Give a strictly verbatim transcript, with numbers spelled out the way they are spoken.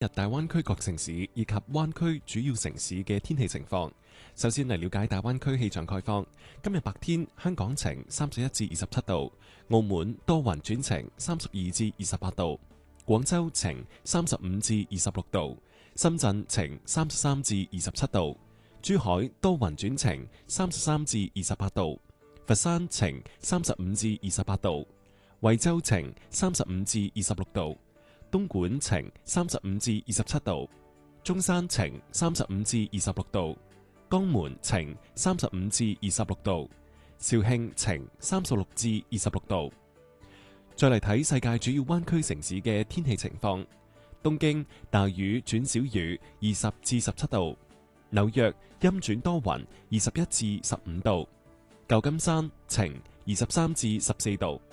日大灣區各城市以及灣區主要城市嘅天氣情況。首先嚟了解大灣區氣象概況。今日白天香港晴，三十一至二十七度；澳門多雲轉晴，三十二至二十八度；廣州晴，三十五至二十六度；深圳晴，三十三至二十七度；珠海多雲轉晴，三十三至二十八度；佛山晴，三十五至二十八度；惠州晴，三十五至二十六度；東莞晴，三十五至二十七度；中山晴，三十五至二十六度；江門晴，三十五至二十六度；肇慶晴，三十六至二十六度。再嚟睇世界主要灣區城市嘅天氣情況。東京大雨轉小雨，二十至十七度；紐約陰轉多雲，二十一至十五度；舊金山晴，二十三至十四度；